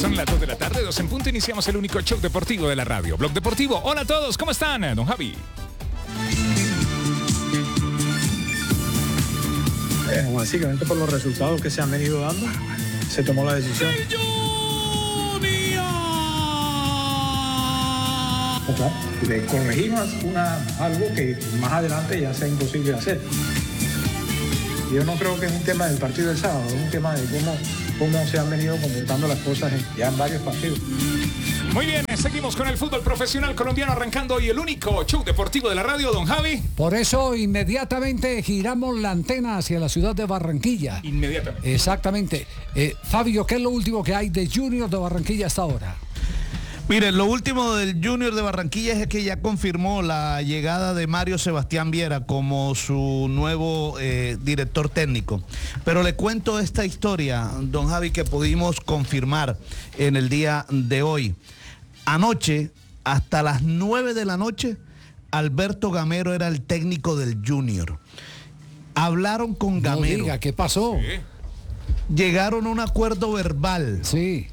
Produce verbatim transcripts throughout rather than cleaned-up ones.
Son las dos de la tarde, dos en punto, iniciamos el único show deportivo de la radio, Blog Deportivo. Hola a todos, ¿cómo están, don Javi? Eh, básicamente por los resultados que se han venido dando, se tomó la decisión. O sea, le corregimos una, algo que más adelante ya sea imposible hacer. Yo no creo que es un tema del partido del sábado, es un tema de cómo, cómo se han venido comportando las cosas en, ya en varios partidos. Muy bien, seguimos con el fútbol profesional colombiano, arrancando hoy el único show deportivo de la radio, don Javi. Por eso inmediatamente giramos la antena hacia la ciudad de Barranquilla. Inmediatamente. Exactamente. Eh, Fabio, ¿qué es lo último que hay de Junior de Barranquilla hasta ahora? Miren, lo último del Junior de Barranquilla es que ya confirmó la llegada de Mario Sebastián Viera como su nuevo eh, director técnico. Pero le cuento esta historia, don Javi, que pudimos confirmar en el día de hoy. Anoche, hasta las nueve de la noche, Alberto Gamero era el técnico del Junior. Hablaron con Gamero. No diga, ¿qué pasó? Sí. Llegaron a un acuerdo verbal. Sí.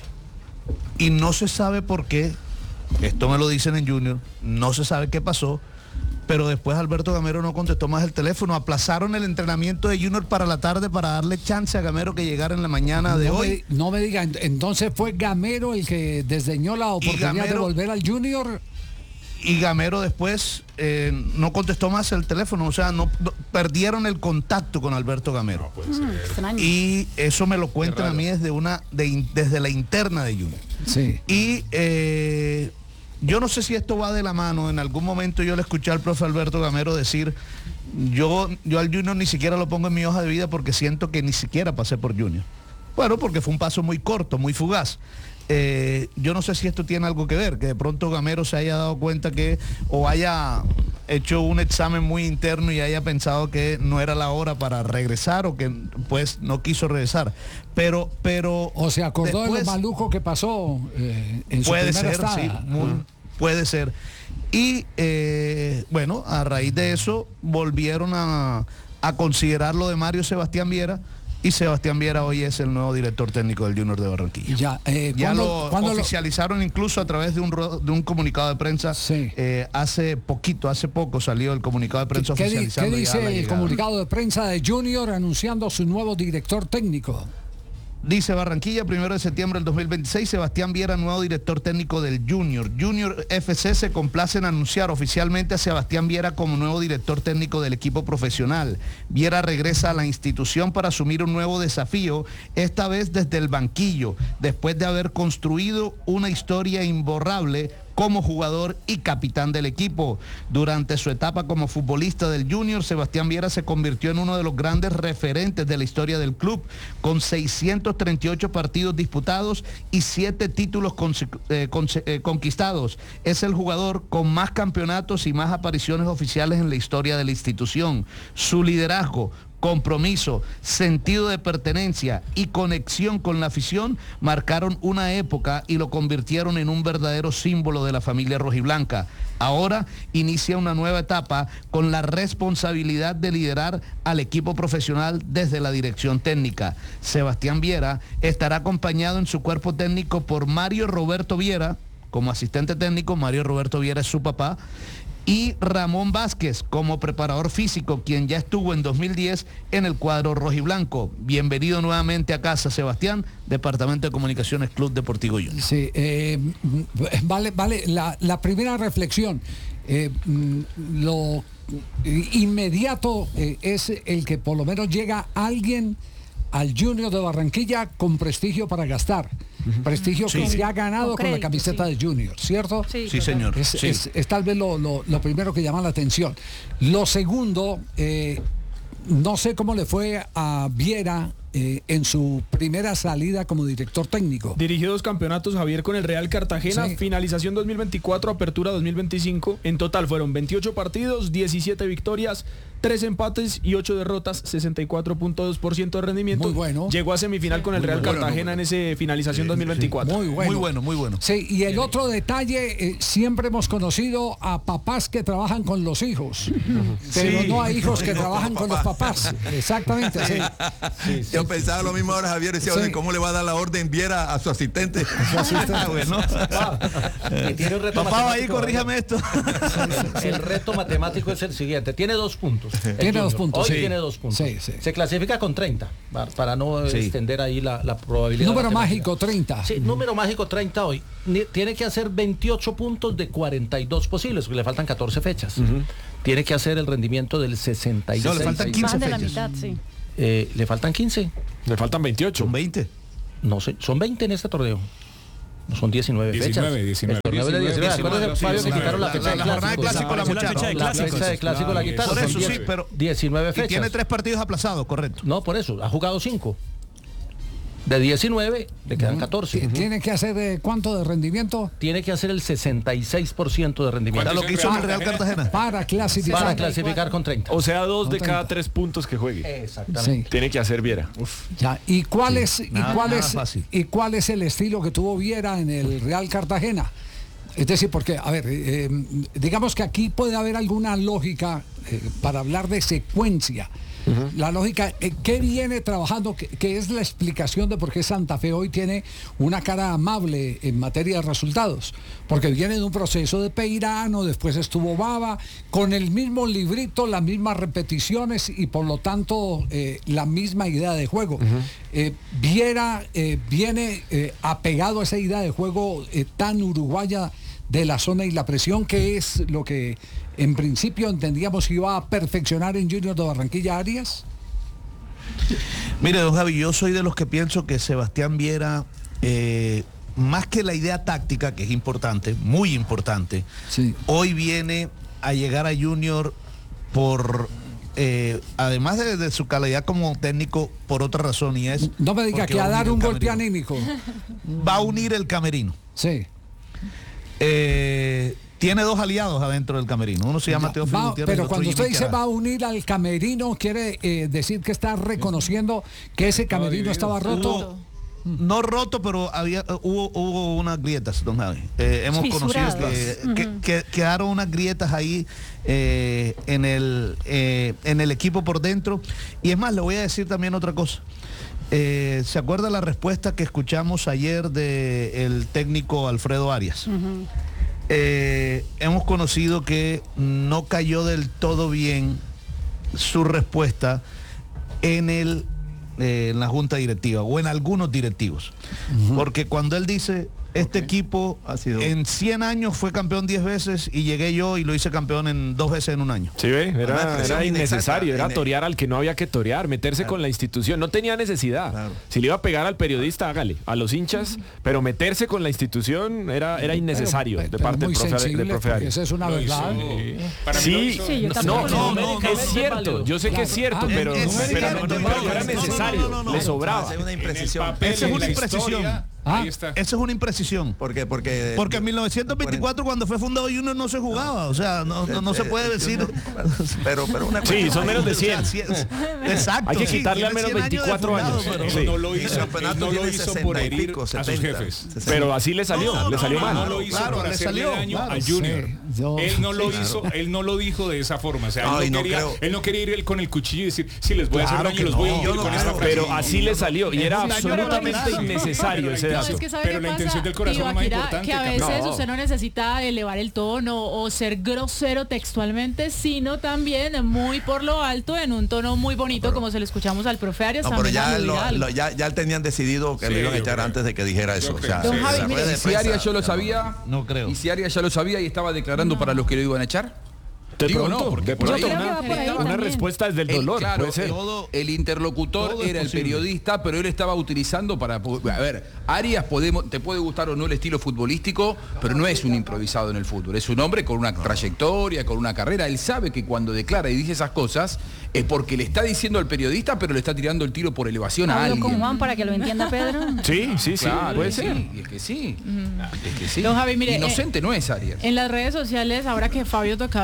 Y no se sabe por qué, esto me lo dicen en Junior, no se sabe qué pasó, pero después Alberto Gamero no contestó más el teléfono. Aplazaron el entrenamiento de Junior para la tarde para darle chance a Gamero que llegara en la mañana de no hoy. Me, no me diga, entonces fue Gamero el que desdeñó la oportunidad Gamero, de volver al Junior. Y Gamero después eh, no contestó más el teléfono, o sea, no, no perdieron el contacto con Alberto Gamero. No puede ser. Mm, y eso me lo cuentan a mí desde una de, desde la interna de Junior. Sí. Y eh, yo no sé si esto va de la mano. En algún momento yo le escuché al profe Alberto Gamero decir, yo, yo al Junior ni siquiera lo pongo en mi hoja de vida porque siento que ni siquiera pasé por Junior. Bueno, porque fue un paso muy corto, muy fugaz. Eh, yo no sé si esto tiene algo que ver, que de pronto Gamero se haya dado cuenta que, o haya hecho un examen muy interno y haya pensado que no era la hora para regresar, o que pues no quiso regresar. Pero, pero. O se acordó después, de lo maluco que pasó eh, en su puede primera ser, estada. sí, muy, uh-huh. Puede ser. Y eh, bueno, a raíz de eso volvieron a, a considerar lo de Mario Sebastián Viera. Y Sebastián Viera hoy es el nuevo director técnico del Junior de Barranquilla. Ya, eh, ya ¿cuándo, lo ¿cuándo oficializaron lo... incluso a través de un, de un comunicado de prensa. Sí. Eh, hace poquito, hace poco salió el comunicado de prensa ¿Qué, oficializando. ¿Qué dice ya la el llegada. comunicado de prensa de Junior anunciando su nuevo director técnico? Dice Barranquilla, primero de septiembre del dos mil veintiséis, Sebastián Viera, nuevo director técnico del Junior. Junior F C se complace en anunciar oficialmente a Sebastián Viera como nuevo director técnico del equipo profesional. Viera regresa a la institución para asumir un nuevo desafío, esta vez desde el banquillo, después de haber construido una historia imborrable como jugador y capitán del equipo. Durante su etapa como futbolista del Junior, Sebastián Viera se convirtió en uno de los grandes referentes de la historia del club, con seiscientos treinta y ocho partidos disputados y siete títulos con, eh, con, eh, conquistados. Es el jugador con más campeonatos y más apariciones oficiales en la historia de la institución. Su liderazgo, compromiso, sentido de pertenencia y conexión con la afición marcaron una época y lo convirtieron en un verdadero símbolo de la familia rojiblanca. Ahora inicia una nueva etapa con la responsabilidad de liderar al equipo profesional desde la dirección técnica. Sebastián Viera estará acompañado en su cuerpo técnico por Mario Roberto Viera, como asistente técnico. Mario Roberto Viera es su papá. Y Ramón Vázquez como preparador físico, quien ya estuvo en dos mil diez en el cuadro rojiblanco. Bienvenido nuevamente a casa, Sebastián, Departamento de Comunicaciones, Club Deportivo Junior. Sí, eh, vale, vale, la, la primera reflexión, eh, lo inmediato eh, es el que por lo menos llega alguien al Junior de Barranquilla con prestigio para gastar. Uh-huh. Prestigio sí. que se ha ganado con, crédito, con la camiseta sí. de Junior, ¿cierto? Sí, sí señor. Es, sí. Es, es tal vez lo, lo, lo primero que llama la atención. Lo segundo, eh, no sé cómo le fue a Viera eh, en su primera salida como director técnico. Dirigió dos campeonatos, Javier, con el Real Cartagena, sí. Finalización dos mil veinticuatro, apertura dos mil veinticinco. En total fueron veintiocho partidos, diecisiete victorias, tres empates y ocho derrotas, sesenta y cuatro punto dos por ciento de rendimiento. Muy bueno. Llegó a semifinal con el Real bueno, Cartagena en ese finalización dos mil veinticuatro. Muy bueno. Muy bueno, muy bueno. Sí, y el otro detalle, eh, siempre hemos conocido a papás que trabajan con los hijos, pero Sí. no a hijos que trabajan con los papás. Exactamente, sí. Sí, sí. Yo pensaba lo mismo ahora, Javier, decía, Sí. oye, ¿cómo le va a dar la orden Viera a su asistente? Ah, bueno. Y tiene un reto Papá, ahí matemático, corríjame esto. El reto matemático es el siguiente. Tiene dos puntos. El Tiene dos Junior. puntos, Hoy sí. tiene dos puntos. Sí, sí. Se clasifica con treinta, pa- para no Sí. extender ahí la, la probabilidad. Número matemática. mágico, treinta. Sí, número mágico treinta hoy. Ni- Tiene que hacer veintiocho puntos de cuarenta y dos posibles, porque le faltan catorce fechas. Tiene que hacer el rendimiento del sesenta y seis. No, le faltan quince Más de la fechas. mitad, sí. Eh, ¿Le faltan quince? Le faltan veintiocho. Son veinte. No sé, son veinte en este torneo. No son diecinueve, diecinueve, fechas. diecinueve. El torneo de diecinueve. Acuérdate, Fabio, que quitaron la La- fecha la- de la jornada de clásico. clásico la La mucharon. fecha de clásico la quitaron. Por son eso diez- sí, pero- diecinueve Y fechas. tiene tres partidos aplazados, correcto. No, por eso, ha jugado cinco. De diecinueve le quedan catorce. Ti- Tiene que hacer eh, ¿cuánto de rendimiento? Tiene que hacer el sesenta y seis por ciento de rendimiento. Era lo que hizo en el Real Cartagena. Para clasificar. Para clasificar con treinta. O sea, dos de No cada treinta. tres puntos que juegue. Exactamente. Sí. Tiene que hacer Viera. Ya. ¿Y cuál es y Nada- cuál nada es fácil. y cuál es el estilo que tuvo Viera en el Real Cartagena? Es decir, porque, a ver, eh, digamos que aquí puede haber alguna lógica eh, para hablar de secuencia. La lógica, eh, ¿qué viene trabajando? ¿Qué, qué es la explicación de por qué Santa Fe hoy tiene una cara amable en materia de resultados? Porque viene de un proceso de Peirano, después estuvo Bava, con el mismo librito, las mismas repeticiones y por lo tanto eh, la misma idea de juego. Eh, Viera eh, viene eh, apegado a esa idea de juego eh, tan uruguaya de la zona y la presión, que es lo que en principio entendíamos que iba a perfeccionar en Junior de Barranquilla Arias. Mire, don Javi, yo soy de los que pienso que Sebastián Viera, eh, más que la idea táctica, que es importante, muy importante, Sí. hoy viene a llegar a Junior por, eh, además de, de su calidad como técnico, por otra razón, y es... No me diga porque que va a unir dar el un golpe camerino. anímico. Va a unir el camerino. Sí. Eh, tiene dos aliados adentro del camerino. Uno se llama Ya, Teófilo va- Gutiérrez y el pero otro cuando usted Jimmy dice Querá. va a unir al camerino, quiere eh, decir que está reconociendo que ese camerino estaba roto. No roto, pero había hubo, hubo unas grietas, don Javi. Eh, hemos Fisuradas. conocido que, que- que quedaron unas grietas ahí eh, en, el, eh, en el equipo por dentro. Y es más, le voy a decir también otra cosa. Eh, ¿Se acuerda la respuesta que escuchamos ayer del técnico Alfredo Arias? Eh, hemos conocido que no cayó del todo bien su respuesta en el eh, en la junta directiva o en algunos directivos, porque cuando él dice este equipo Ha sido- en cien años fue campeón diez veces y llegué yo y lo hice campeón en dos veces en un año. Sí, ve, Una era, expresión era innecesario, inexacta. era Ine- torear al que no había que torear, meterse con la institución, no tenía necesidad. Claro. Si le iba a pegar al periodista, hágale, a los hinchas, pero meterse con la institución era, era innecesario Pero- de pero parte del muy profe, sensible, del profe porque Arias. esa es una Lo hizo, verdad. eh, para mí lo Sí, hizo. Sí, yo no, tampoco no, lo no, veo. no, es cierto, yo sé que es cierto, Ah, pero, es pero cierto, no, pero- no era no, no, necesario, no, no, no, le no. sobraba. Es una En el imprecisión. papel, Esa es en una la imprecisión. historia, Ah, ahí está. Eso es una imprecisión. Porque, porque, Porque en mil novecientos veinticuatro cuando fue fundado Junior no se jugaba, o sea, no, no, no se puede decir. Pero, pero una Sí, son menos de cien. O sea, sí, es- Exacto. Hay que sí, quitarle al tiene menos cien de veinticuatro años. fundado, pero- Sí. No lo hizo, El campeonato él no lo tiene hizo por sesenta y herir pico, a sus setenta. jefes. Pero así le salió, No, le no, salió no, No mal. lo hizo Claro, por le hacerle salió, daño claro. al Junior. Sí, yo- Él no lo Sí, hizo, claro. él no lo dijo de esa forma. O sea, No, él, y no no quería, creo- él no quería ir él con el cuchillo y decir, si les voy a hacer Claro daño, que los voy a no, hundir yo no con creo, esta frase. Pero así le salió y era Pero absolutamente lo- innecesario ese Pero dato. Es que sabe Pero qué la pasa, intención del corazón es más Ibaquira, importante, que a veces Camilo. usted no necesita elevar el tono o ser grosero textualmente, sino también muy por lo alto, en un tono muy bonito, como se lo escuchamos al profe Arias. No, pero también ya, aludir lo, a algo. lo- ya, ya tenían decidido que Sí, lo iban a yo echar creo. antes de que dijera eso. Yo O creo. sea, Don en Javi, la mire, rueda de Si prensa, Arias yo lo ya sabía, No creo. y si Arias ya lo sabía y estaba declarando para los que lo iban a echar. De Digo, pronto, no, porque de por pronto ahí- Yo creo una, que va por ahí una también. respuesta desde el El- dolor, claro, puede ser. todo- el interlocutor todo es era el posible. periodista, pero él estaba utilizando para... A ver, Arias podemos, te puede gustar o no el estilo futbolístico, pero no es un improvisado en el fútbol. Es un hombre con una trayectoria, con una carrera. Él sabe que cuando declara y dice esas cosas es porque le está diciendo al periodista, pero le está tirando el tiro por elevación a Hablo alguien. con Juan para que lo entienda Pedro. Sí, sí, sí, Claro, puede y ser. sí, y es que sí. Es que sí. Don Javi, mire, Inocente no es Arias. En las redes sociales, ahora que Fabio tocaba el tema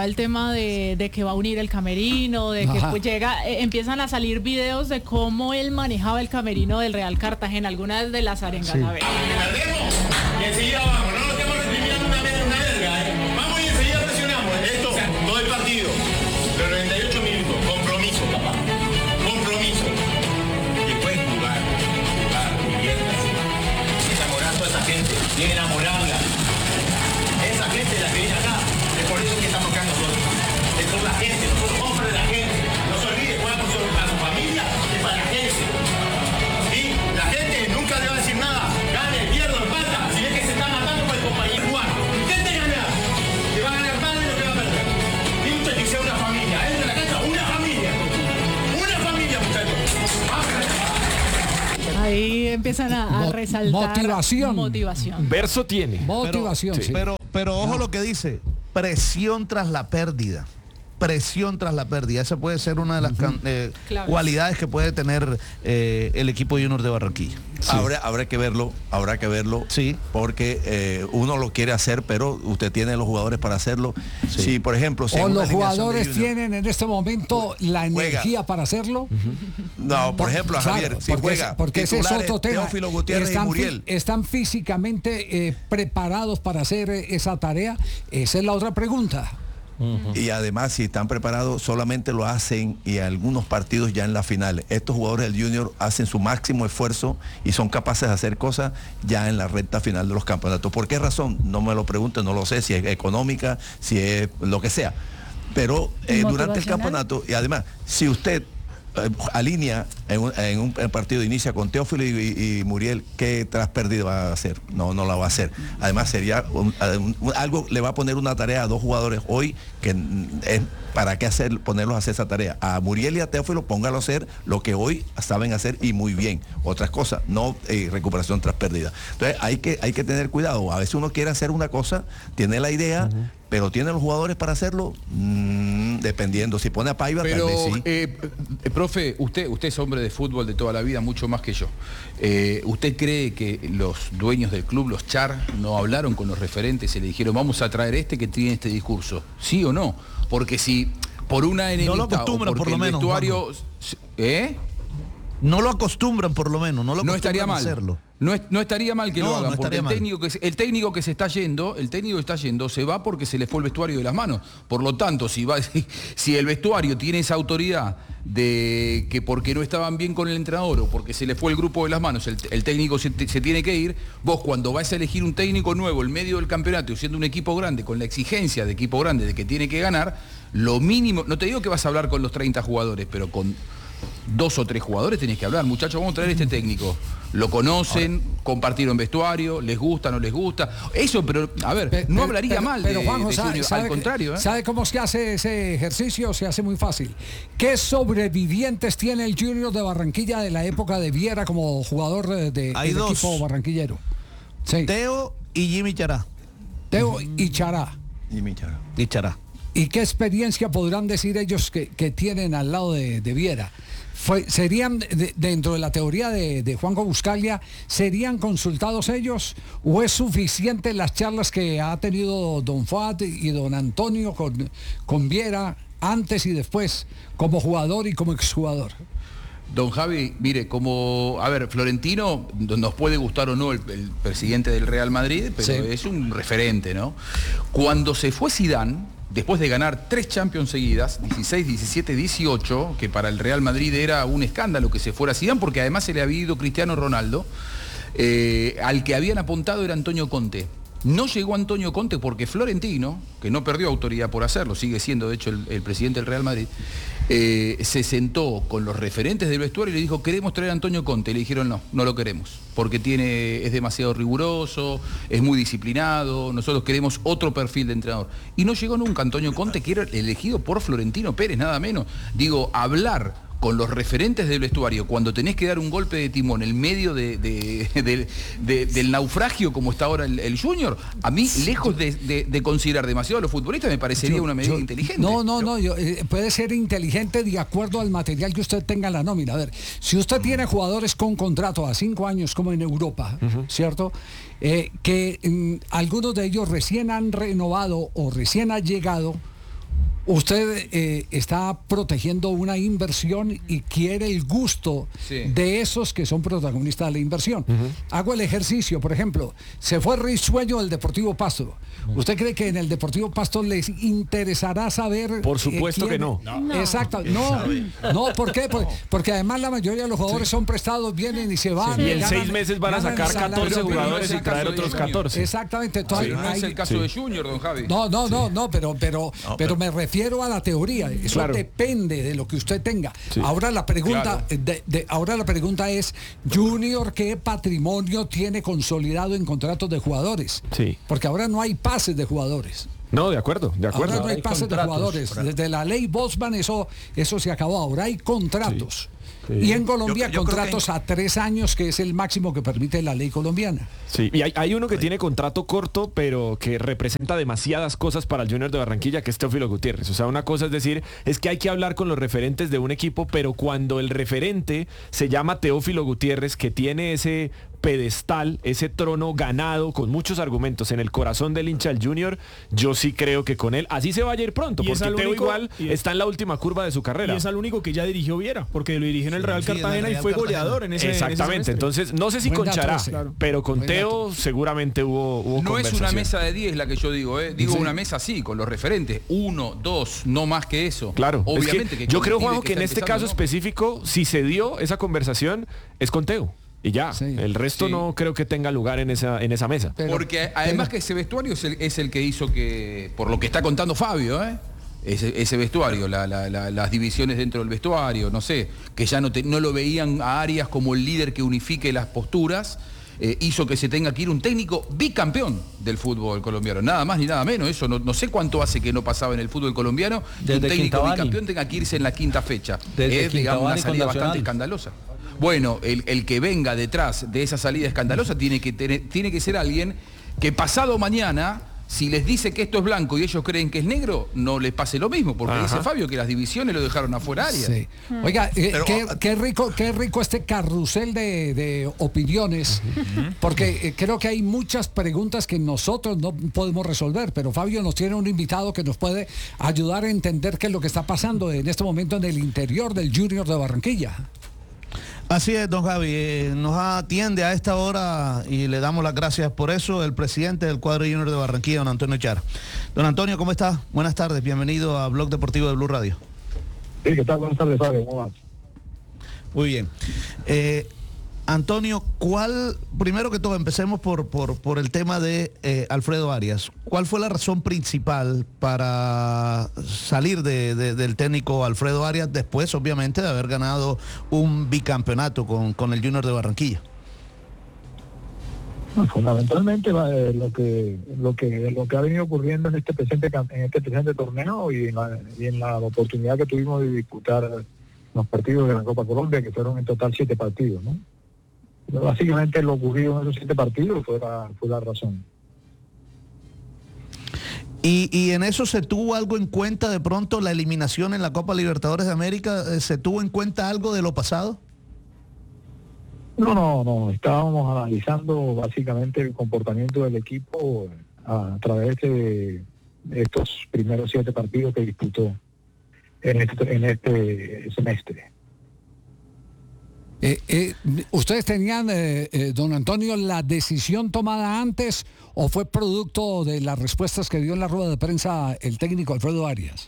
tema de, de que va a unir el camerino, de que Ajá. pues llega, eh, empiezan a salir videos de cómo él manejaba el camerino del Real Cartagena, algunas de las arengas. Sí. A ver. Perdemos y enseguida vamos, no nos estemos reprimiendo una, una verga, ¿eh? Vamos y enseguida presionamos. Esto, todo el partido, los noventa y ocho minutos, compromiso, papá, compromiso. Después jugar, jugar, diviértanse. Enamorar a toda esa gente, bien enamorarla. Esa gente la que viene acá, es por eso que estamos acá nosotros. Es por la gente, nosotros somos para la gente. No se olvide, juegan por su, para su familia, es para la gente. ¿Sí? La gente nunca le va a decir nada, gane, pierda, empata, si ve que se está matando por el compañero jugar. Intente ganar, que va a ganar más de lo que va a perder. Y usted que sea una familia, es de la cancha, una familia. Una familia, muchachos. Ahí empiezan a, a Mo- resaltar motivación. motivación. Verso tiene. Motivación, pero, sí. pero, pero ojo lo que dice, presión tras la pérdida. Presión tras la pérdida. Esa puede ser una de las can- eh, Claves. cualidades que puede tener eh, el equipo Junior de Barranquilla. Habrá, habrá que verlo, habrá que verlo, Sí. porque eh, uno lo quiere hacer, pero usted tiene los jugadores para hacerlo. Sí. Si, por ejemplo, si en O una los alineación de jugadores Junior- tienen en este momento la Juega. energía para hacerlo. No, por ejemplo, Claro, Javier, si porque, juega es- porque ese es titulares, otro tema. Teófilo Gutiérrez están, y Muriel. fi- ¿Están físicamente eh, preparados para hacer eh, esa tarea? Esa es la otra pregunta. Y además, si están preparados, solamente lo hacen y algunos partidos ya en la final. Estos jugadores del Junior hacen su máximo esfuerzo y son capaces de hacer cosas ya en la recta final de los campeonatos. ¿Por qué razón? No me lo pregunten, no lo sé, si es económica, si es lo que sea. Pero eh, durante el Motivacional. campeonato, y además, si usted eh, alinea en un, en un partido, inicia con Teófilo y, y- y Muriel, ¿qué tras pérdida va a hacer? No, no la va a hacer. Además sería un- un- algo, le va a poner una tarea a dos jugadores hoy que mm, es para qué hacer, ponerlos a hacer esa tarea. A Muriel y a Teófilo póngalo a hacer lo que hoy saben hacer y muy bien. Otras cosas, no eh, recuperación tras pérdida. Entonces hay que, hay que tener cuidado. A veces uno quiere hacer una cosa, tiene la idea, pero tiene los jugadores para hacerlo. Mm, dependiendo, si pone a Paiva, Pero, tal vez sí. eh, eh, profe, usted, usted es hombre de fútbol de toda la vida, mucho más que yo. Eh, ¿Usted cree que los dueños del club, los Char, no hablaron con los referentes y le dijeron, vamos a traer este que tiene este discurso? ¿Sí o no? Porque si por una enemistad lo o acostumbran, porque por lo el menos, vestuario... ¿Eh? No lo acostumbran por lo menos, no lo No acostumbran estaría a mal. hacerlo. No, es- no estaría mal que No, lo hagan, no porque estaría el mal. técnico, que se, el técnico que se está yendo, el técnico que está yendo, se va porque se le fue el vestuario de las manos. Por lo tanto, si va, si, si el vestuario tiene esa autoridad de que porque no estaban bien con el entrenador o porque se le fue el grupo de las manos, el, el técnico se, se tiene que ir, vos cuando vas a elegir un técnico nuevo en medio del campeonato, siendo un equipo grande, con la exigencia de equipo grande de que tiene que ganar, lo mínimo, no te digo que vas a hablar con los treinta jugadores, pero con dos o tres jugadores tenés que hablar. Muchachos, vamos a traer este técnico. Lo conocen, compartieron vestuario, les gusta, no les gusta. Eso, pero, a ver, Pe- no pe- hablaría pero- mal pero de, Juanjo, de sabe- Junior. sabe Al que- contrario, ¿eh? ¿Sabe cómo se hace ese ejercicio? Se hace muy fácil. ¿Qué sobrevivientes tiene el Junior de Barranquilla de la época de Viera como jugador eh, de, Hay del dos. equipo barranquillero? Sí. Teo y Jimmy Chará. Teo y Chará. Jimmy Chara. Y Chará. ¿Y qué experiencia podrán decir ellos que, que tienen al lado de, de Viera? Fue, ¿Serían, de- dentro de la teoría de, de Juanjo Buscalia, serían consultados ellos o es suficiente las charlas que ha tenido don Fuad y don Antonio con, con Viera antes y después, como jugador y como exjugador? Don Javi, mire, como, a ver, Florentino, nos puede gustar o no el, el presidente del Real Madrid, pero Sí. es un referente, ¿no? Cuando se fue Zidane, después de ganar tres Champions seguidas, dieciséis, diecisiete, dieciocho, que para el Real Madrid era un escándalo que se fuera Zidane, porque además se le había ido Cristiano Ronaldo, eh, al que habían apuntado era Antonio Conte. No llegó Antonio Conte porque Florentino, que no perdió autoridad por hacerlo, sigue siendo de hecho el, el presidente del Real Madrid, eh, se sentó con los referentes del vestuario y le dijo, queremos traer a Antonio Conte. Y le dijeron, no, no lo queremos, porque tiene, es demasiado riguroso, es muy disciplinado, nosotros queremos otro perfil de entrenador. Y no llegó nunca Antonio Conte, que era elegido por Florentino Pérez, nada menos. Digo, hablar con los referentes del vestuario, cuando tenés que dar un golpe de timón en medio de, de- de- de- del naufragio como está ahora el, el Junior, a mí, lejos de, de- de considerar demasiado a los futbolistas, me parecería Yo- una medida yo- inteligente. No, no, no, yo, eh, puede ser inteligente de acuerdo al material que usted tenga en la nómina. A ver, si usted tiene jugadores con contrato a cinco años como en Europa, ¿cierto? Eh, que mm, algunos de ellos recién han renovado o recién han llegado, Usted eh, está protegiendo una inversión y quiere el gusto Sí. de esos que son protagonistas de la inversión. Uh-huh. Hago el ejercicio, por ejemplo, se fue Risueño del Deportivo Pasto. ¿Usted cree que en el Deportivo Pasto les interesará saber? Por supuesto eh, que no. No. Exacto, no, no, ¿por qué? Por- porque además la mayoría de los jugadores son prestados, vienen y se van. Y en ganan- seis meses van a ganan sacar el salario. catorce Pero- pero no jugadores es y el traer caso de otros Junior. catorce. Exactamente. Pero Entonces, no es hay- el caso sí. de Junior, don Javi. No, no, no, no, pero, pero, No, pero pero- me refiero a la teoría. Eso Claro. depende de lo que usted tenga. Sí. Ahora la pregunta, Claro. de- de- ahora la pregunta es, Junior, ¿qué patrimonio tiene consolidado en contratos de jugadores? Sí. Porque ahora no hay pases de jugadores. No, de acuerdo, de acuerdo. Ahora no hay Hay pases de contratos. jugadores. Desde la ley Bosman eso, eso se acabó. Ahora hay contratos. Sí. Y en Colombia Yo- yo creo contratos que- a tres años, que es el máximo que permite la ley colombiana. Sí, y hay, hay uno que tiene contrato corto, pero que representa demasiadas cosas para el Junior de Barranquilla, que es Teófilo Gutiérrez. O sea, una cosa es decir, es que hay que hablar con los referentes de un equipo, pero cuando el referente se llama Teófilo Gutiérrez, que tiene ese pedestal, ese trono ganado con muchos argumentos en el corazón del hincha del Junior, yo sí creo que con él, así se vaya a ir pronto, Y es porque al Teo único- igual y es- está en la última curva de su carrera. Y es al único que ya dirigió Viera, porque lo dirigió en el Real Sí, en el Cartagena y Real fue Cartagena. goleador en ese en ese Exactamente, semestre. entonces no sé si Buen con dato Chará, ese. Claro. pero con Buen Teo dato. seguramente hubo, hubo No es una conversación. mesa de diez la que yo digo, ¿eh? Digo Sí. una mesa así, con los referentes. Uno, dos, no más que eso. Claro, es que Obviamente que yo con creo, el pibe Juanjo, que en está este empezando, caso ¿no? específico, si se dio esa conversación, es con Teo. Y ya, Sí. el resto Sí. no creo que tenga lugar en esa, en esa mesa. Pero- Porque además pero- que ese vestuario es el, es el que hizo que, por lo que está contando Fabio, ¿eh? Ese, ese vestuario, la- la- la- las divisiones dentro del vestuario, no sé, que ya no, te- no lo veían a Arias como el líder que unifique las posturas, eh, hizo que se tenga que ir un técnico bicampeón del fútbol colombiano, nada más ni nada menos. Eso no, no sé cuánto hace que no pasaba en el fútbol colombiano, que Desde un técnico Quintabani. bicampeón tenga que irse en la quinta fecha. Desde es, digamos, una Quintabani con salida bastante Nacional. escandalosa. Bueno, el, el que venga detrás de esa salida escandalosa tiene que, tener- tiene que ser alguien que pasado mañana, si les dice que esto es blanco y ellos creen que es negro, no les pase lo mismo, porque Ajá. dice Fabio que las divisiones lo dejaron afuera Arias. Sí. Oiga, eh, Pero- qué, qué rico, qué rico este carrusel de, de opiniones, porque eh, creo que hay muchas preguntas que nosotros no podemos resolver, pero Fabio nos tiene un invitado que nos puede ayudar a entender qué es lo que está pasando en este momento en el interior del Junior de Barranquilla. Así es, don Javi, eh, nos atiende a esta hora y le damos las gracias por eso el presidente del cuadro Junior de Barranquilla, don Antonio Chara. Don Antonio, ¿cómo está? Buenas tardes, bienvenido a Blog Deportivo de Blue Radio. Sí, ¿qué tal? Buenas tardes, Fabio. ¿Cómo vas? Muy bien. Eh, Antonio, ¿cuál, primero que todo, empecemos por, por, por el tema de eh, Alfredo Arias. ¿Cuál fue la razón principal para salir de, de- del técnico Alfredo Arias después, obviamente, de haber ganado un bicampeonato con, con el Junior de Barranquilla? No, fundamentalmente va, eh, lo que lo que lo que ha venido ocurriendo en este presente cam- en este presente torneo y en la, y en la oportunidad que tuvimos de disputar los partidos de la Copa Colombia, que fueron en total siete partidos, ¿no? Pero básicamente lo ocurrido en esos siete partidos fue la, fue la razón. Y, y en eso se tuvo algo en cuenta, de pronto la eliminación en la Copa Libertadores de América, eh, ¿se tuvo en cuenta algo de lo pasado? No, no, no. Estábamos analizando básicamente el comportamiento del equipo a, a través de estos primeros siete partidos que disputó en este, en este semestre. Eh, eh, ¿Ustedes tenían, eh, eh, don Antonio, la decisión tomada antes o fue producto de las respuestas que dio en la rueda de prensa el técnico Alfredo Arias?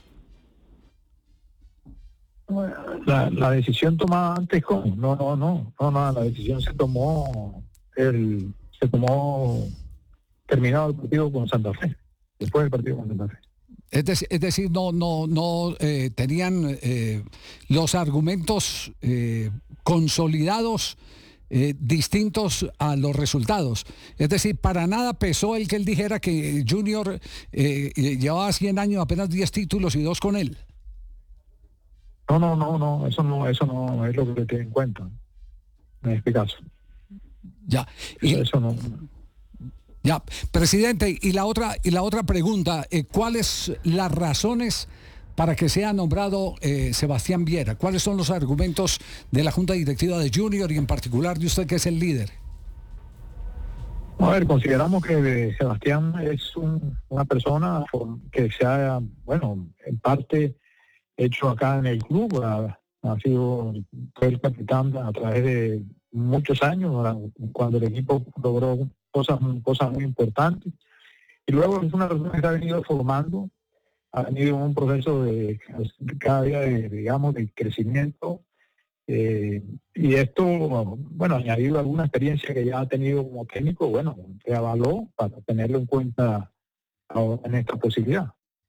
La, la decisión tomada antes, ¿cómo? No, no, no, no, no, la decisión se tomó, el, se tomó terminado el partido con Santa Fe, después del partido con Santa Fe. Es, dec- es decir, no, no, no eh, tenían eh, los argumentos eh, consolidados eh, distintos a los resultados. Es decir, para nada pesó el que él dijera que Junior eh, eh, llevaba cien años, apenas diez títulos y dos con él. No, no, no, no, eso no, eso no es lo que se tiene en cuenta en este caso. Ya. Eso, Y, eso no. ya, presidente, y la otra, y la otra pregunta, eh, ¿cuáles las razones para que sea nombrado eh, Sebastián Viera? ¿Cuáles son los argumentos de la Junta Directiva de Junior y en particular de usted que es el líder? A ver, consideramos que Sebastián es un, una persona que se ha, bueno, en parte hecho acá en el club, ha, ha sido fue el capitán a través de muchos años, cuando el equipo logró cosas, cosas muy importantes. Y luego es una persona que se ha venido formando, ha venido en un proceso de cada día de, digamos, de crecimiento. Eh, y esto, bueno, añadido alguna experiencia que ya ha tenido como técnico, bueno, se avaló para tenerlo en cuenta en esta posibilidad.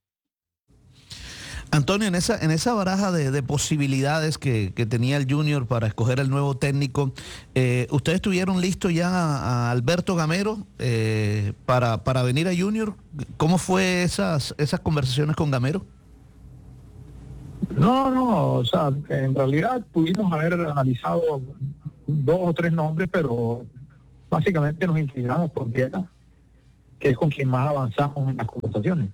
Antonio, en esa, en esa baraja de, de posibilidades que, que tenía el Junior para escoger el nuevo técnico, eh, ¿ustedes tuvieron listo ya a, a Alberto Gamero eh, para, para venir a Junior? ¿Cómo fue esas, esas conversaciones con Gamero? No, no, o sea, en realidad pudimos haber analizado dos o tres nombres, pero básicamente nos inclinamos por Viera, que es con quien más avanzamos en las conversaciones.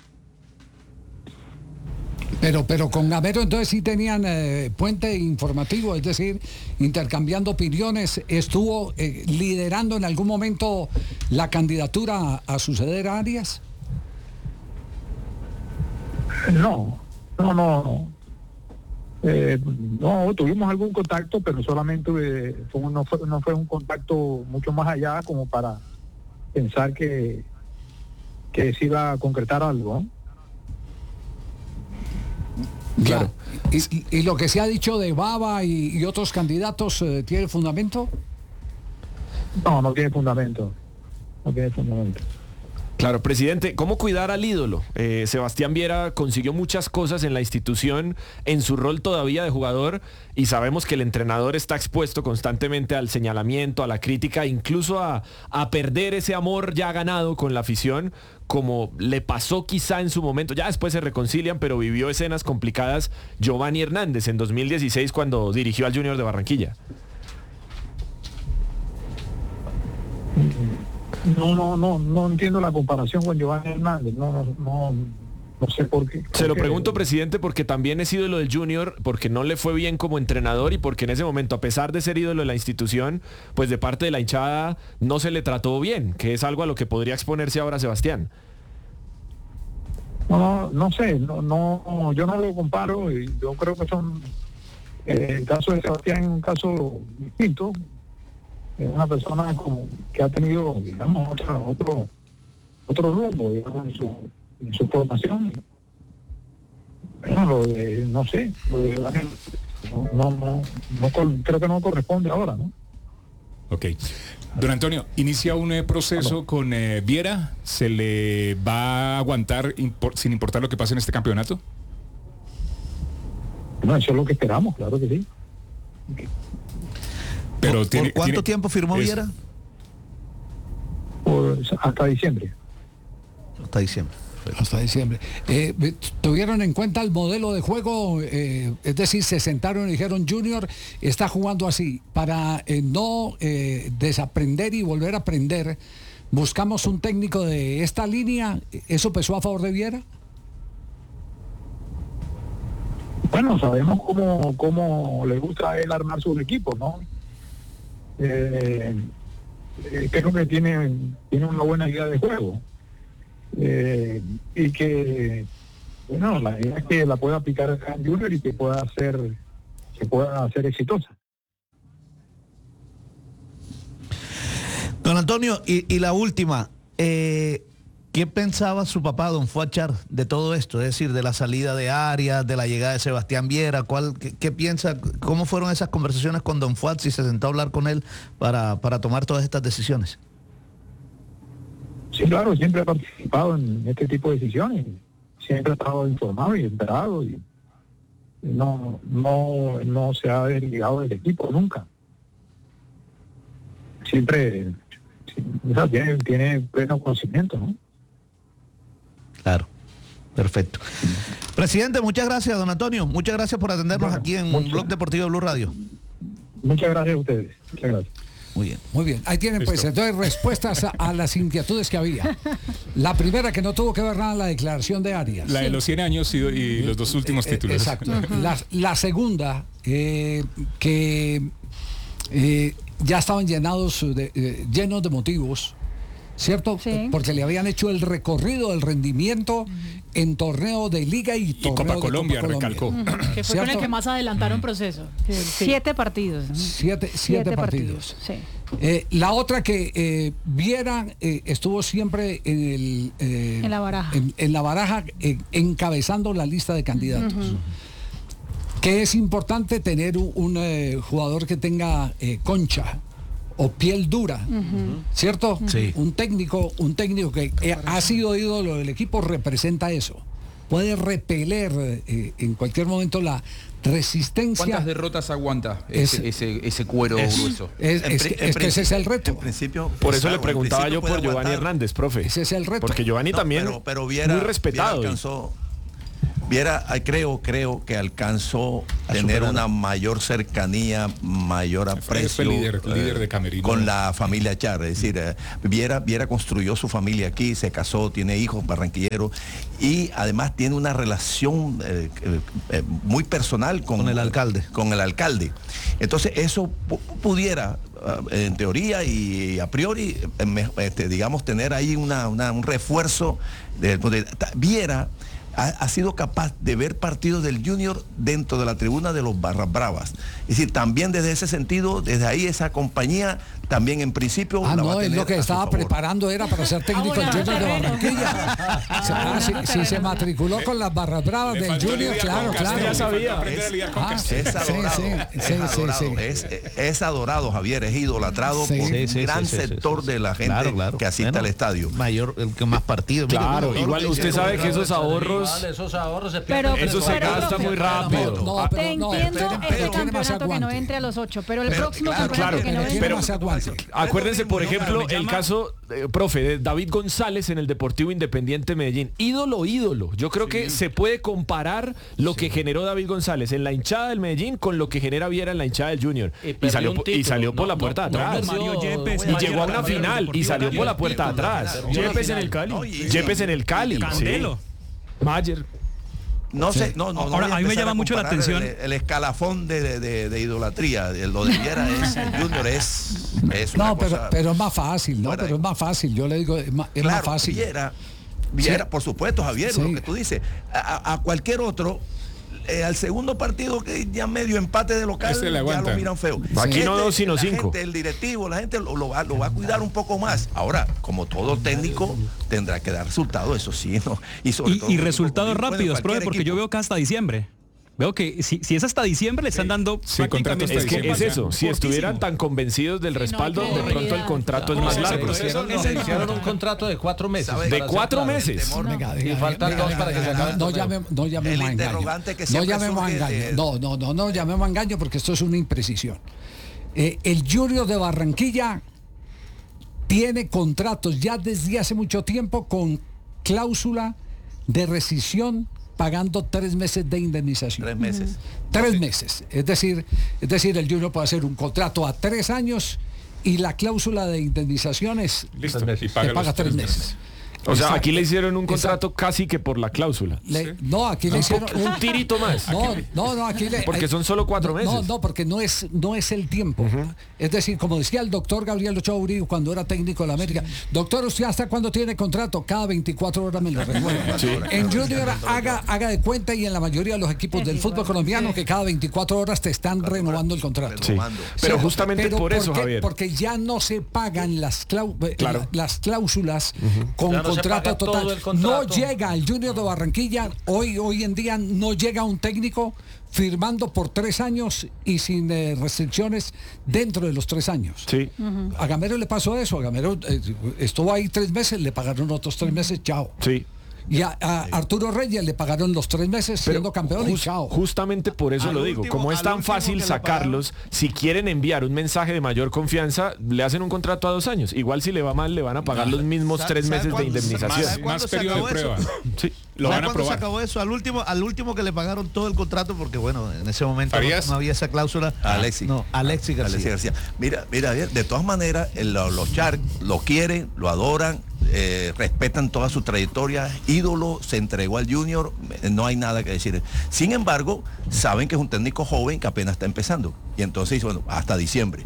Pero, pero con Gamero entonces sí tenían eh, puente informativo, es decir, intercambiando opiniones. ¿Estuvo eh, liderando en algún momento la candidatura a, a suceder a Arias? No, no, no, no. Eh, no, tuvimos algún contacto, pero solamente eh, fue, no, fue, no fue un contacto mucho más allá como para pensar que, que se iba a concretar algo, ¿no? Claro. ¿Y, y lo que se ha dicho de Baba y, y otros candidatos eh, tiene fundamento? No, no tiene fundamento. No tiene fundamento. Claro, presidente, ¿cómo cuidar al ídolo? Eh, Sebastián Viera consiguió muchas cosas en la institución, en su rol todavía de jugador, y sabemos que el entrenador está expuesto constantemente al señalamiento, a la crítica, incluso a, a perder ese amor ya ganado con la afición, como le pasó quizá en su momento. Ya después se reconcilian, pero vivió escenas complicadas Giovanni Hernández en dos mil dieciséis cuando dirigió al Junior de Barranquilla. No, no, no, no entiendo la comparación con Giovanni Hernández. No, no, no, no sé por qué. Se lo pregunto, presidente, porque también es ídolo del Junior, porque no le fue bien como entrenador y porque en ese momento, a pesar de ser ídolo de la institución, pues de parte de la hinchada no se le trató bien, que es algo a lo que podría exponerse ahora Sebastián. No, no sé, no, no, yo no lo comparo y yo creo que son, eh, el caso de Sebastián es un caso distinto. Es una persona como que ha tenido, digamos, otra, otro otro rumbo, digamos, en su, en su formación. Bueno, lo de, no sé, lo de, no, no, no, no, creo que no corresponde ahora, ¿no? Ok. Don Antonio, inicia un eh, proceso ¿Aló? con eh, Viera. ¿Se le va a aguantar impor, sin importar lo que pase en este campeonato? No, eso es lo que esperamos, claro que sí. Okay. Pero ¿Por, tiene, ¿por cuánto tiene, tiempo firmó es, Viera? Por, hasta diciembre. Hasta diciembre. Hasta diciembre. Eh, ¿Tuvieron en cuenta el modelo de juego? Eh, es decir, se sentaron y dijeron, Junior está jugando así. Para eh, no eh, desaprender y volver a aprender, buscamos un técnico de esta línea. ¿Eso pesó a favor de Viera? Bueno, sabemos cómo, cómo le gusta a él armar sus equipos, ¿no? Eh, eh, creo que tiene, tiene una buena idea de juego. Eh, y que, bueno, la idea es que la pueda aplicar acá en Junior y que pueda ser, que pueda ser exitosa. Don Antonio, y, y la última, eh, ¿qué pensaba su papá, don Fuachar, de todo esto? Es decir, de la salida de Arias, de la llegada de Sebastián Viera, ¿cuál, qué, qué piensa? ¿Cómo fueron esas conversaciones con don Fuat si se sentó a hablar con él para, para tomar todas estas decisiones? Sí, claro, siempre he participado en este tipo de decisiones, siempre he estado informado y enterado y no, no, no se ha desligado del equipo nunca. Siempre, o sea, tiene, tiene pleno conocimiento, ¿no? Claro, perfecto. Presidente, muchas gracias, don Antonio, muchas gracias por atendernos bueno, aquí en mucho, Blog Deportivo Blue Radio. Muchas gracias a ustedes, muchas gracias. Muy bien. Muy bien, ahí tienen pues entonces respuestas a, a las inquietudes que había. La primera, que no tuvo que ver nada, la declaración de Arias. La de los cien años y, y los dos últimos títulos. Exacto. Uh-huh. la, la segunda, eh, que eh, ya estaban llenados de, eh, llenos de motivos ¿cierto? Sí. Porque le habían hecho el recorrido del rendimiento en torneo de Liga y torneo Copa de Colombia, Copa recalcó. Colombia. Ujú, que fue con el ¿Cierto? que más adelantaron proceso. Siete partidos. ¿no? Siete, siete partidos. Sí. Eh, la otra que eh, Viera eh, estuvo siempre en, el, eh, En la baraja. en, en la baraja eh, encabezando la lista de candidatos. Ujú. Que es importante tener un, un, eh, jugador que tenga eh, concha o piel dura, ¿cierto? Sí. Un técnico, un técnico que eh, ha sido ídolo del equipo representa eso. Puede repeler eh, en cualquier momento la resistencia. ¿Cuántas derrotas aguanta Es- ese, ese, ese cuero es- grueso? es- En es pri- que- en es que ese es el reto. En principio, Por eso le en preguntaba principio yo por puede Giovanni aguantar. Hernández, profe. Ese es el reto. Porque Giovanni No, también pero, pero Viera, muy respetado. Viera alcanzó, Viera, ah, creo, creo que alcanzó A tener superar. una mayor cercanía, mayor Fue aprecio líder- líder de camerino. con la familia Char. Es decir, eh, Viera, Viera construyó su familia aquí, se casó, tiene hijos barranquilleros y además tiene una relación eh, eh, eh, muy personal con, Con el alcalde. Con el alcalde. Entonces eso pu- pudiera, ah, en teoría y a priori, eh, me- este, digamos, tener ahí una, una- un refuerzo. De, de- ta- Viera ha, ha sido capaz de ver partidos del Junior dentro de la tribuna de los Barras Bravas. Es decir, también desde ese sentido, desde ahí esa compañía también en principio Ah, la va no, a es tener lo que a su estaba favor. preparando era para ser técnico del Ah, Junior de bueno, Barranquilla. Ah, si, si se matriculó con las barras bravas Le del faltó Junior, lidiar claro, con claro. Castilla, Ya sabía. le faltó aprender a lidiar con Ah, Castilla. Es Sí, adorado, sí, es, sí, sí, adorado sí. Es, es adorado, Javier, es idolatrado Sí. por Sí, un sí, gran sí, sí, sí, sector sí, de la gente Claro, claro. que asiste Bueno, al estadio. Mayor, el que más partidos. Mire, Claro, todo lo igual que usted hicieron. sabe que esos ahorros, Igual, esos ahorros se Pero- pierden. eso se pero- gasta muy No, rápido. no, Ah, pero Te no, entiendo pero- este pero tiene más campeonato que no aguante. entre a los ocho, pero el Pero, próximo claro, campeonato claro, que no pero entre. tiene más aguante. Acuérdense, por Es lo mismo, ejemplo, ¿no? Pero el me caso, eh, profe, de David González en el Deportivo Independiente Medellín. Ídolo, ídolo. Yo creo que se puede comparar lo que generó David González en la hinchada del Medellín con lo que genera Viera en la hinchada del Junior. Y Y, perdió salió, un po- y título. salió por No, la puerta no, de atrás. no, Mario Yepes, Y llegó a una Mario final y Deportivo salió Cali. por la puerta de atrás. Perdió la Yepes en el final. Cali. No, y- Yepes en el Cali. Candelo. Sí. Mayer. No sé, no, no, no Ahora, voy a mí me empezar llama mucho la comparar atención. El, el escalafón de, de- de- de idolatría. El- Lo de Viera es, el Junior es, es una No, pero, cosa pero es más fácil, ¿no? fuera de- Pero es más fácil, yo le digo, es más, es más Claro, fácil. Viera, Viera, Sí. por supuesto, Javier, Sí. lo que tú dices. A, a- a cualquier otro, eh, al segundo partido que ya medio empate de local, Ese le ya aguanta. lo miran feo. Aquí no dos, sino la cinco. gente, el directivo, la gente lo, lo va, lo va a cuidar un poco más. Ahora, como todo técnico, tendrá que dar resultados, eso sí, ¿no? Y, sobre Y, todo y un equipo resultados como- bueno, rápidos, cualquier profe, porque equipo. yo veo que hasta diciembre. Veo que si, si es hasta diciembre le están dando Sí, contrato prácticamente hasta Es que es diciembre. eso, si estuvieran tan convencidos del Sí, no, respaldo, qué de pronto el debilidad. contrato es No, más se largo. hicieron, No, se no, hicieron no. un contrato de cuatro meses. ¿Sabe? De para cuatro hacer la- meses. temor, Venga, Y venga, faltan venga, dos venga, para que se venga, acabe el no, torneo. llame- no llamemos El a engaño. interrogante que No siempre llamemos a surge engaño. de- No, no, no, no llamemos a engaño porque esto es una imprecisión. Eh, el Junior de Barranquilla tiene contratos ya desde hace mucho tiempo con cláusula de rescisión pagando tres meses de indemnización. Tres meses. Tres meses. Es decir, es decir, el Junior puede hacer un contrato a tres años y la cláusula de indemnización es Listo. te Y paga paga los tres tres meses. meses. O sea, Exacto. aquí le hicieron un Exacto. contrato casi que por la cláusula. Le- no, aquí le Un, hicieron po- un tirito más. No, no, no, aquí le, Porque son solo cuatro no, meses. No, no, porque no es, no es el tiempo. Es decir, como decía el doctor Gabriel Ochoa Uribe cuando era técnico de la América, doctor, ¿usted hasta cuándo tiene contrato? Cada veinticuatro horas me lo renueva. Sí. En Junior haga, haga de cuenta y en la mayoría de los equipos del fútbol colombiano que cada veinticuatro horas te están renovando el contrato. Sí. Renovando. Pero Sí, justamente pero por eso, qué? Javier. Porque ya no se pagan las, clau- eh, Claro. la- las cláusulas con Ya no se contrato paga total. todo el contrato. No llega al Junior de Barranquilla, hoy, hoy en día no llega un técnico firmando por tres años y sin eh, restricciones dentro de los tres años. Sí. A Gamero le pasó eso, a Gamero eh, estuvo ahí tres meses, le pagaron otros tres meses, chao. Sí. Y a, a Arturo Reyes le pagaron los tres meses siendo campeón y Jus- chao. Justamente por eso Al lo digo. último- Como es al tan último fácil que le sacarlos, si quieren enviar un mensaje de mayor confianza, le hacen un contrato a dos años. Igual si le va mal, le van a pagar los mismos ¿Sabe- tres sabe meses de cuándo- indemnización. sabe cuándo Más se periodo de acabó eso? prueba. Sí. Lo ¿Sabe van a cuándo se probar. acabó eso? Al último, al último que le pagaron todo el contrato, porque bueno, en ese momento no, ¿Farías? no había esa cláusula. A Alexis. No, Alexis García. Alexis García. Mira, mira, de todas maneras, el- los, los Sharks lo quieren, lo adoran, eh, respetan toda su trayectoria, ídolo, se entregó al Junior, eh, no hay nada que decir. Sin embargo, saben que es un técnico joven que apenas está empezando. Y entonces, bueno, hasta diciembre.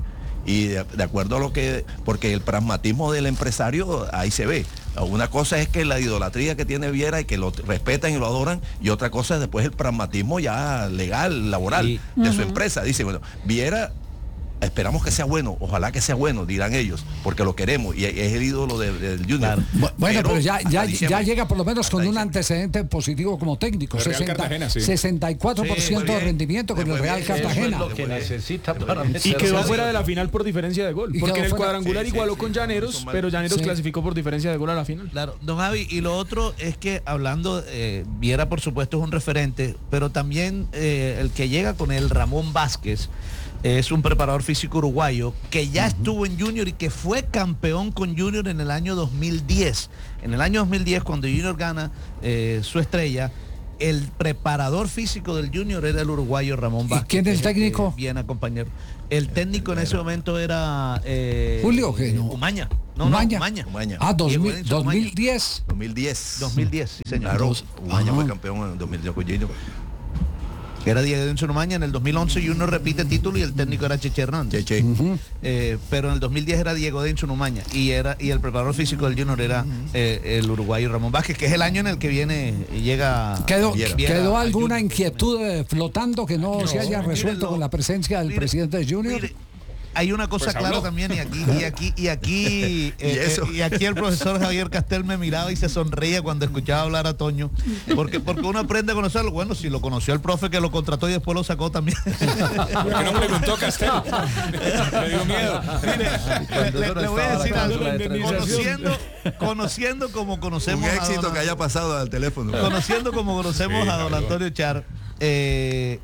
y de, de acuerdo a lo que, porque el pragmatismo del empresario ahí se ve. Una cosa es que la idolatría que tiene Viera y que lo respetan y lo adoran, y otra cosa es después el pragmatismo ya legal, laboral Y- de su Ujú. empresa. Dice, bueno, Viera, esperamos que sea bueno, ojalá que sea bueno, dirán ellos, porque lo queremos y es el ídolo de- del Junior. Bu- Bueno, pero, ya, hasta ya, diciembre. ya llega por lo menos con Hasta un diciembre. antecedente positivo como técnico. El Real sesenta, Cartagena, sí. sesenta y cuatro por ciento Sí, de muy bien. rendimiento con Muy el Real bien. Eso es Cartagena. lo que necesita para Y meterse. quedó fuera de la final por diferencia de gol. Y Porque quedó en el fuera- cuadrangular Sí, sí, igualó sí. con Llaneros, Son mal- pero Llaneros Sí. clasificó por diferencia de gol a la final. Claro, don Javi, y lo otro es que hablando, eh, Viera por supuesto es un referente, pero también eh, el que llega con él, Ramón Vázquez, es un preparador físico uruguayo que ya estuvo en Junior y que fue campeón con Junior en el año dos mil diez. En el año dos mil diez, cuando Junior gana eh, su estrella, el preparador físico del Junior era el uruguayo Ramón ¿Y Vázquez. quién es el que técnico? Viene a acompañar. El técnico en ese momento era eh, Julio, ¿qué? No. Umaña. No, Umaña. no, Umaña. Umaña. Ah, dos Diego mil, Edinson dos mil diez. dos mil diez. dos mil diez, sí, señor. Claro, Dos- Umaña Ajá. fue campeón en dos mil diez con Junior. Era Diego Edinson Umaña en el dos mil once y uno repite título y el técnico era Cheche Hernández. Cheche. Eh, pero en el dos mil diez era Diego Edinson Umaña y era y el preparador físico del Junior era eh, el uruguayo Ramón Vázquez, que es el año en el que viene y llega. ¿Quedó, Viera. Viera ¿quedó a alguna Junior. inquietud eh, flotando que no, se haya mire, resuelto lo- con la presencia del mire, presidente de Junior? Mire, hay una cosa Pues clara habló. también y aquí y aquí y aquí ¿Y eh, eso? eh, y aquí el profesor Javier Castel me miraba y se sonreía cuando escuchaba hablar a Toño, porque porque uno aprende a conocerlo. Bueno, si lo conoció el profe que lo contrató y después lo sacó también. ¿Por qué no preguntó Castel? Le dio miedo. Cuando le, eso no le voy a estaba decir la algo. cláusula de indemnización. Conociendo, conociendo como conocemos Un a éxito don- que haya pasado al teléfono. conociendo como conocemos Sí, a don Javier. Antonio Char, eh,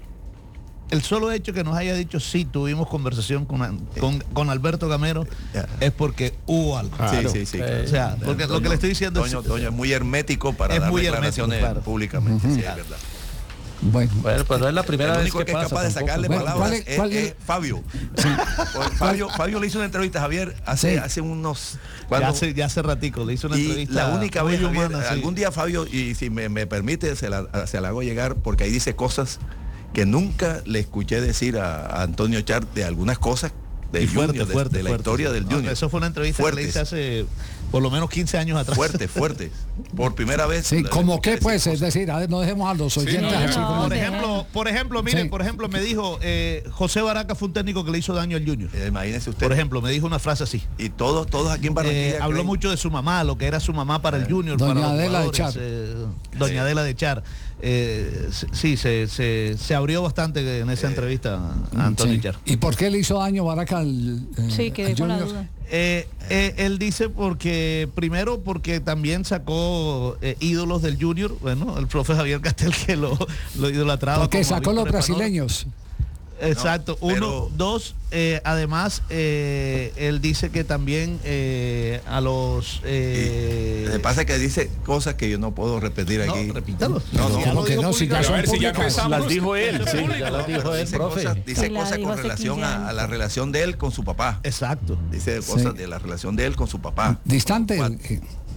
el solo hecho que nos haya dicho sí tuvimos conversación con, con, con Alberto Gamero Ya. es porque hubo algo. Sí, sí, sí. claro. O sea, porque lo que le estoy diciendo Toño, es Toño es muy hermético para Es dar muy declaraciones hermético, claro. públicamente. Sí, es verdad. Bueno, Bueno, pues no es la primera El vez único que, que, es pasa. capaz de tampoco. sacarle Bueno, palabras ¿cuál es- es, cuál es- es Fabio. Pues Fabio. Fabio le hizo una entrevista a Javier hace, Sí. hace unos... ya cuando- hace, ya hace ratico, le hizo una y entrevista la única muy vez, Javier, humana, sí. algún día Fabio, y si me, me permite, se la, se la hago llegar, porque ahí dice cosas que nunca le escuché decir a, a Antonio Char de algunas cosas de Y Junior, fuerte, de, fuerte, de la fuerte, historia sí. del No, Junior. eso fue una entrevista que le Fuertes. hice hace por lo menos quince años atrás. Fuerte, fuerte. Por primera vez. sí, le- ¿como le qué escuché pues? decir Es decir, a ver, no dejemos a los oyentes no, ya. así como... Por Sí. ejemplo, por ejemplo, mire, Sí. por ejemplo, me dijo eh, José Baraca fue un técnico que le hizo daño al Junior. cosas. Eh, Imagínese usted. Por ejemplo, me dijo una frase así. y todos, todos aquí en Barranquilla. Eh, habló creen- mucho de su mamá, lo que era su mamá para el Junior, Doña para los Adela de jugadores, Char. eh, Doña Adela de Char. Eh, s- sí, se, se, se abrió bastante en esa entrevista a Antonio Sí. Char. ¿Y por qué le hizo daño Baraca al eh, Sí, quedé al con la Junior? duda. Eh, eh, él dice porque, primero porque también sacó eh, ídolos del Junior, bueno, el profe Javier Castel que lo, lo idolatraba. Porque como a sacó los Víctor Epanor. brasileños. Exacto, No, uno, pero- dos, eh, además eh, él dice que también eh, a los... Eh, Lo que pasa es que dice cosas que yo no puedo repetir no, aquí. repítalo. No, no, Ya ¿cómo lo que dijo no? Si ya públicamente. son a ver si ya públicas. empezamos. Las dijo él, sí. Ya lo dijo él, dice profe. cosas, dice Sí, la cosas dijo con hace relación quince a, a la años. relación de él con su papá. Exacto. Dice cosas Sí. de la relación de él con su papá. Distante. Cuatro. eh,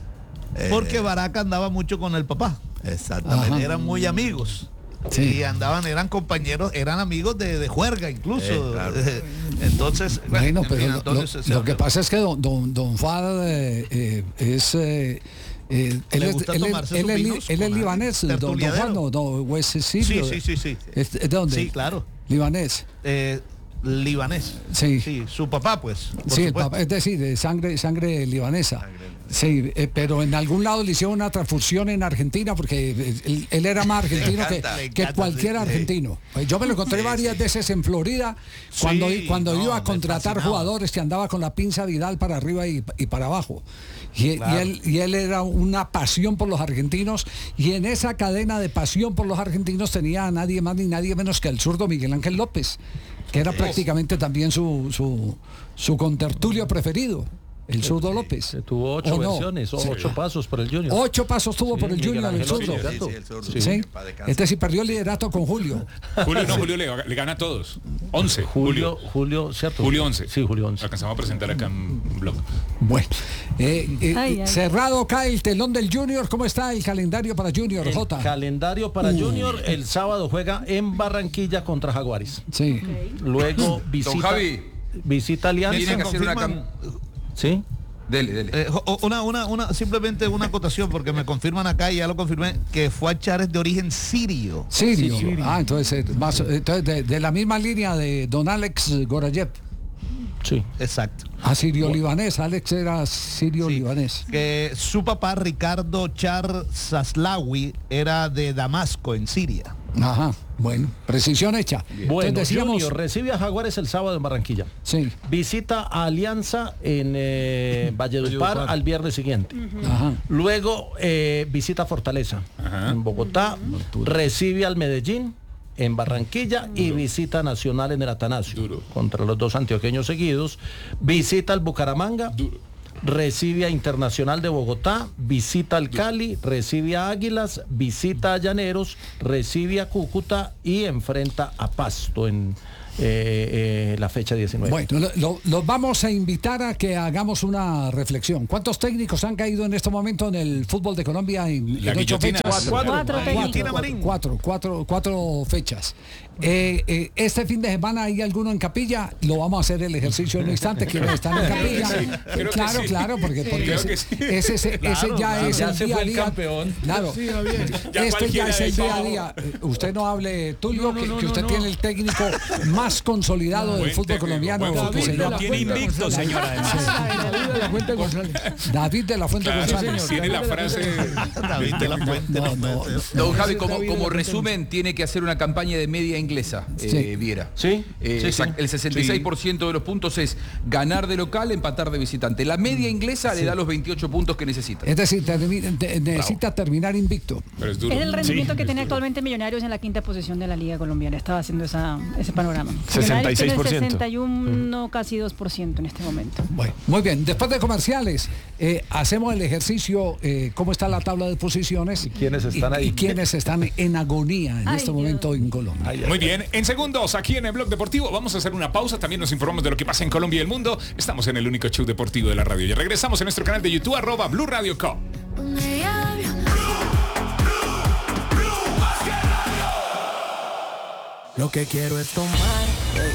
Eh, Porque Baraca andaba mucho con el papá. Exactamente. Ajá. Eran muy amigos. Sí. Y andaban, eran compañeros, eran amigos de, de juerga incluso. Eh, claro. Entonces, Bueno, en pero fin, lo, Antonio lo- se- se lo que abrió. pasa es que don, don, don Fad eh, eh, es... eh, eh, él, Le es, gusta él, es- tomarse él sus es li- vinos él es con libanés, don, don tertuliadero. Juan, no, no, o es Sí, sirio. sí, sí, sí. ¿Es, es de dónde? Sí, claro. Libanés. Eh, libanés. Sí. Sí, su papá, pues. por Sí, el supuesto. papá, es decir, de sangre, sangre libanesa. Sí, eh, pero en algún lado le hicieron una transfusión en Argentina porque eh, él, él era más argentino que, encanta, le que encanta, cualquier sí, sí. argentino. Eh, Yo me lo encontré Sí, varias sí. veces en Florida cuando, Sí, cuando no, iba a me contratar fascinaba. jugadores que andaba con la pinza Vidal para arriba y, y para abajo. Y, y Claro. él, y él era una pasión por los argentinos y en esa cadena de pasión por los argentinos tenía a nadie más ni nadie menos que el zurdo Miguel Ángel López, que era prácticamente también su, su, su contertulio preferido. El zurdo López. Se tuvo ocho ¿O no? versiones, o Sí. ocho pasos por el Junior. Ocho pasos tuvo Sí, por el Miguel Junior, el Ángel zurdo. López, Sí, sí, el zurdo. Sí. Que en paz descanse. Este sí perdió el liderato con Julio. Julio no, Julio le, le gana a todos. once. Julio, Julio. Julio, ¿cierto? Julio once. Sí, Julio once. Alcanzamos a presentar acá en blog. Bueno, eh, eh, Ay, ay. cerrado cae el telón del Junior. ¿Cómo está el calendario para Junior, El Jota? calendario para Junior, el sábado juega en Barranquilla contra Jaguares. Sí. Luego visita... Don Javi, visita Alianza. Tiene que hacer una confirman- cam- ¿Sí? Dele, dele. Eh, o- una, una, una, simplemente una acotación, porque me confirman acá y ya lo confirmé, que Fuachar es de origen sirio. Sirio. Ah, entonces, eh, más, entonces de, de la misma línea de don Alex Gorayev. Sí. Exacto. A sirio-libanés, Alex era sirio-libanés. Que su papá, Ricardo Char Zaslawi, era de Damasco, en Siria. Ajá, bueno, precisión hecha. Bueno, Entonces decíamos, Junior recibe a Jaguares el sábado en Barranquilla. sí, Visita a Alianza en eh, Valledupar al viernes siguiente. ajá. Luego eh, visita a Fortaleza en Bogotá, recibe al Medellín en Barranquilla y visita a Nacional en el Atanasio contra los dos antioqueños seguidos. Visita al Bucaramanga, recibe a Internacional de Bogotá, visita al Cali, recibe a Águilas, visita a Llaneros, recibe a Cúcuta y enfrenta a Pasto en eh, eh, la fecha diecinueve. Bueno, lo- lo- los vamos a invitar a que hagamos una reflexión. ¿Cuántos técnicos han caído en este momento en el fútbol de Colombia en, La en ocho guillotina. fechas? Cuatro, Cuatro técnicos. cuatro, cuatro, cuatro, cuatro fechas. Eh, eh, este fin de semana hay alguno en capilla, lo vamos a hacer el ejercicio en un instante, quienes están en capilla. Sí, creo que claro, sí. claro, porque, porque creo ese, que sí. ese, ese- ese Claro, ya claro. es Ya el se día a fue el día. campeón. Claro, Ya este ya cualquiera es el de día a todo. día. Eh, Usted no hable, Tulio, No, no, que, no, que usted no, tiene no. el técnico más consolidado del Buen fútbol técnico, colombiano. buen que se futbolista. llama- Lo tiene invicto, señora. David de la Fuente González. David de la Fuente Claro, González. tiene la frase. David de la Fuente, no puede ser. Don Javi, como, como resumen, tiene que hacer una campaña de media inglesa, eh, Sí. Viera. Sí, Eh, sí, sí. exact- El sesenta y seis por ciento de los puntos es ganar de local, empatar de visitante. La media inglesa le da los veintiocho puntos que necesita. Es decir, termi- te- necesita terminar invicto. Pero es duro. Es el rendimiento Sí. que tiene actualmente Millonarios en la quinta posición de la Liga Colombiana. Estaba haciendo esa, ese panorama. sesenta y seis por ciento. Millonarios tiene sesenta y uno, casi dos por ciento en este momento. Bueno, muy bien. Después de comerciales, eh, hacemos el ejercicio, eh, cómo está la tabla de posiciones. ¿Y quiénes están y- ahí? Y quiénes están en agonía en Ay, este Dios. momento en Colombia. Muy bien, en segundos aquí en el Blog Deportivo vamos a hacer una pausa, también nos informamos de lo que pasa en Colombia y el mundo. Estamos en el único show deportivo de la radio y regresamos en nuestro canal de YouTube arroba Blue Radio Co. Lo que quiero es tomar